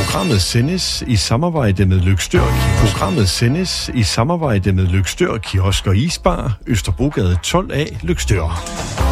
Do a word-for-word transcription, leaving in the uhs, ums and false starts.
Programmet sendes i samarbejde med Løgstør. Programmet sendes i samarbejde med Løgstør Kiosk og Isbar, Østerbrogade tolv A, Løgstør.